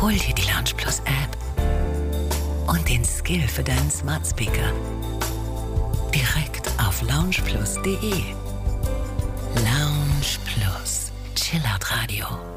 Hol dir die Lounge Plus App und den Skill für deinen Smart Speaker. Direkt auf loungeplus.de. Lounge Plus. Chillout Radio.